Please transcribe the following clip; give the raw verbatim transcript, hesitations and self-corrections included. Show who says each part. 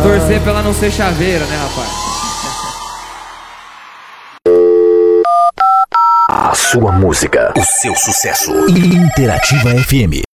Speaker 1: torcer pra ela não ser chaveira, né, rapaz?
Speaker 2: A sua música, o seu sucesso. Interativa F M.